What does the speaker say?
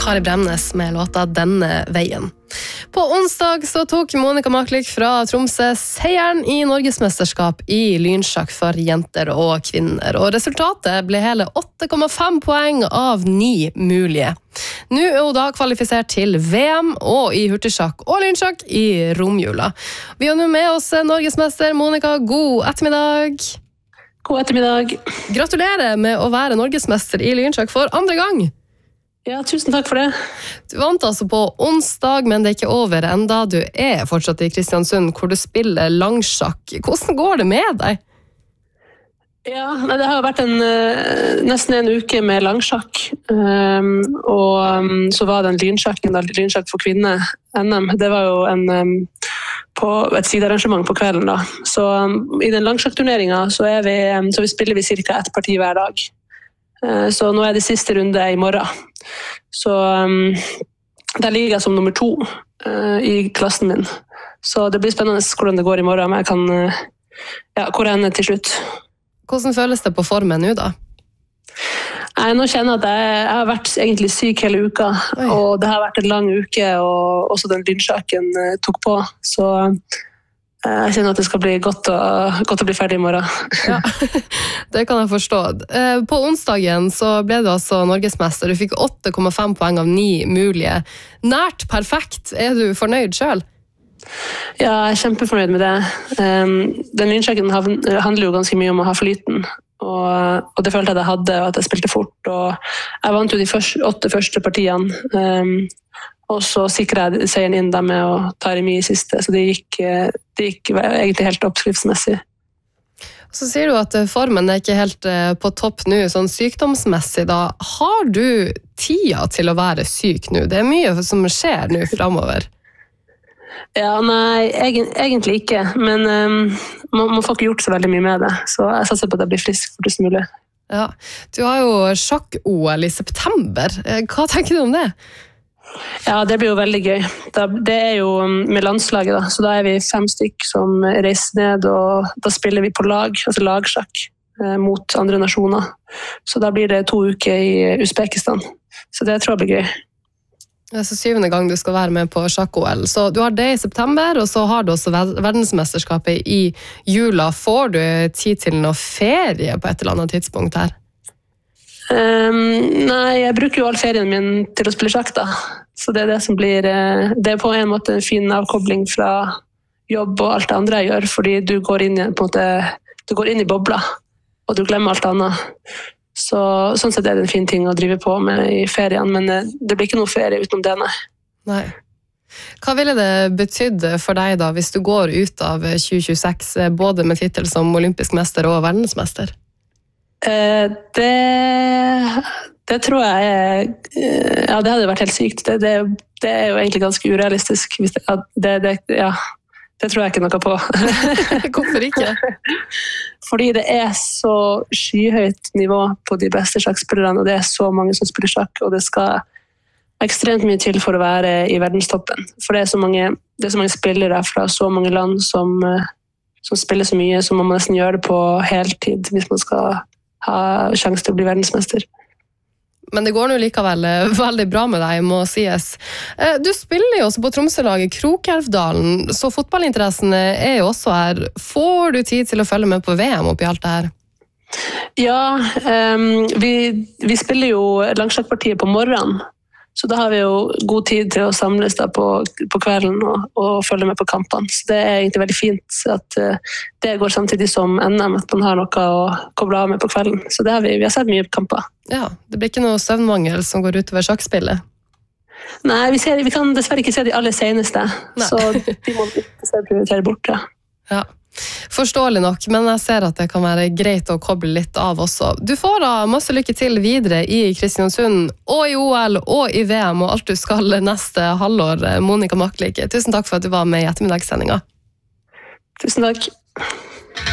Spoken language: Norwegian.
Kari Bremnes med låta Denne veien. På onsdag så tok Monica Maklik fra Tromsø seieren i Norgesmesterskap i lynsjakk for jenter og kvinner. Og resultatet ble hele 8,5 poeng av 9 mulige. Nå er hun da kvalifisert til VM og i hurtigsjakk og lynsjakk i romjula. Vi har nå med oss Norgesmester Monica. God ettermiddag. God ettermiddag. Gratulerer med å være Norgesmester i lynsjakk for andre gang. Ja, tusen takk for det. Du vant altså på onsdag, men det er ikke over enda. Du er fortsatt i Kristiansund, hvor du spiller langsjakk. Hvordan går det med deg? Ja, det har vært nesten en uke med langsjakk. Og så var det en lynsjakk for kvinner, NM. Det var jo på et sidearrangement på kvelden da. Så i den langsjakkturneringen så spiller vi cirka ett parti hver dag. Så nå er det siste runde i morgen. Så der ligger jeg som nummer 2 i klassen min. Så det blir spennende hvordan det går i morgen, men jeg kan hvor jeg ender til slutt. Hvordan føles det på formen nå da? Nå kjenner jeg at jeg har vært egentlig syk hele uka. Oi. Og det har vært en lang uke, og også den lynsjakken tok på. Så jeg kjenner at det skal bli godt å bli ferdig i morgen. Ja, det kan jeg forstå. På onsdagen så ble du altså Norgesmester. Du fikk 8,5 poeng av 9 mulige. Nært perfekt. Er du fornøyd selv? Ja, jeg er kjempefornøyd med det. Den lynsjakken handler jo ganske mye om å ha flyten. Og det følte jeg hadde, og at jeg spilte fort. Og jeg vant jo de 8 første partiene. Og så sikret jeg seieren inn da med å ta remis i siste, så det gikk egentlig helt oppskriftsmessig. Så sier du at formen er ikke helt på topp nå, sånn sykdomsmessig da. Har du tida til å være syk nå? Det er mye som skjer nå fremover. Ja, nei, egentlig ikke, men man får ikke gjort så veldig mye med det, så jeg satser på at jeg blir frisk fortest mulig. Ja, du har jo sjakk-OL i september. Hva tenker du om det? Ja, det blir jo veldig gøy. Det er jo med landslaget da, så da er vi 5 stykk som reiser ned, og da spiller vi på lag, altså lagsjakk mot andre nasjoner. Så da blir det 2 uker i Uzbekistan, så det tror jeg blir gøy. Det er så 7. gang du skal være med på sjakk-OL. Så du har det i september, og så har du også verdensmesterskapet i jula. Får du tid til noe ferie på et eller annet tidspunkt her? Nei, jeg bruker jo all ferien min til å spille sjakk da. Så det er det som blir, det er på en måte en fin avkobling fra jobb og alt det andre jeg gjør, fordi du går inn i bobla, og du glemmer alt annet. Så sånn sett er det en fin ting å drive på med i ferien, men det blir ikke noe ferie utenom det, nei. Nei. Hva ville det betydd for deg da, hvis du går ut av 2026, både med titel som olympisk mester og verdensmester? Det tror jeg ja, det hadde vært helt sykt. Det er jo egentlig ganske urealistisk. Det tror jeg ikke noe på. Hvorfor ikke? Fordi det er så skyhøyt nivå på de beste sjakkspillerne, og det er så mange som spiller sjakk, og det skal ekstremt mye til for å være i verdenstoppen. For det er så mange spillere fra så mange land som spiller så mye, så man må nesten gjøre det på heltid hvis man skal ha sjanse til å bli verdensmester. Men det går nå likevel veldig bra med deg, må sies. Du spiller jo også på Tromsø-laget Krokelvdalen, så fotballinteressen er jo også her. Får du tid til å følge med på VM oppi alt det her? Ja, vi spiller jo langsjakkpartiet på morgenen, så da har vi jo god tid til å samles da på kvelden og følge med på kampene. Så det er egentlig veldig fint at det går samtidig som NM, at man har noe å koble av med på kvelden. Så det har vi har sett mye kamper. Ja, det blir ikke noe søvnmangel som går utover sjakkspillet? Nei, vi kan dessverre ikke se de aller seneste, så de må prioritere bort, ja. Ja. Forståelig nok, men jeg ser at det kan være greit å koble litt av også. Du får da masse lykke til videre i Kristiansund, og i OL, og i VM, og alt du skal neste halvår, Monica Maklik. Tusen takk for at du var med i ettermiddagssendinga. Tusen takk.